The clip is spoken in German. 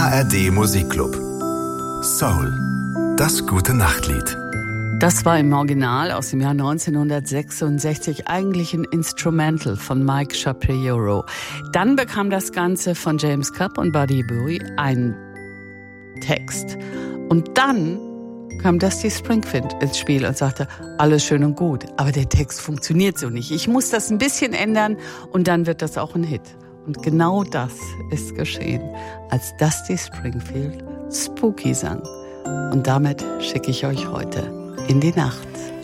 ARD Musikclub. Soul. Das gute Nachtlied. Das war im Original aus dem Jahr 1966 eigentlich ein Instrumental von Mike Shapiro. Dann bekam das Ganze von James Cobb und Buddy Bowie einen Text. Und dann kam Dusty Springfield ins Spiel und sagte, alles schön und gut, aber der Text funktioniert so nicht. Ich muss das ein bisschen ändern und dann wird das auch ein Hit. Und genau das ist geschehen, als Dusty Springfield Spooky sang. Und damit schicke ich euch heute in die Nacht.